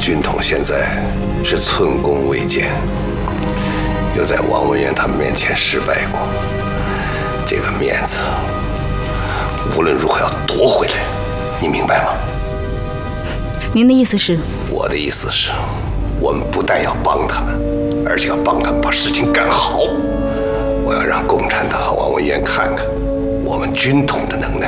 军统现在是寸功未践，又在王文渊他们面前失败过，这个面子无论如何要夺回来，你明白吗？ 您的意思是？ 我的意思是，我们不但要帮他们，而且要帮他们把事情干好。我要让共产党和王文渊看看我们军统的能耐。